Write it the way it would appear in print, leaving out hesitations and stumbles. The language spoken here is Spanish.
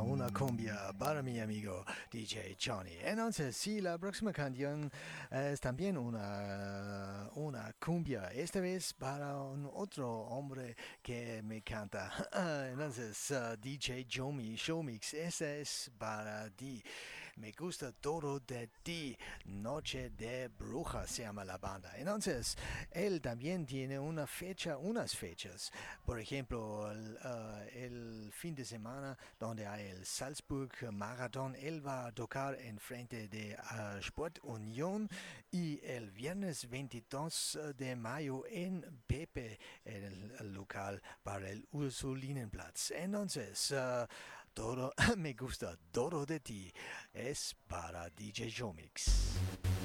una cumbia para mi amigo DJ Johnny. Entonces, sí, la próxima canción es también una cumbia, esta vez para un otro hombre que me canta. Entonces, DJ Jomi Showmix, esa es para ti. Me gusta todo de ti. Noche de Brujas se llama la banda. Entonces, él también tiene una fecha, unas fechas. Por ejemplo, el fin de semana donde hay el Salzburg Marathon, él va a tocar en frente de Sport Unión y el viernes 22 de mayo en Pepe, el local para el Ursulinenplatz. Entonces, todo me gusta, todo de ti es para DJ Jomix.